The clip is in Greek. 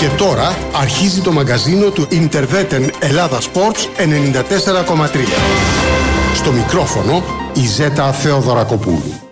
Και τώρα αρχίζει το μαγκαζίνο του Interveten Ελλάδα Sports 94,3. Στο μικρόφωνο η Ζέτα Θεοδωρακοπούλου.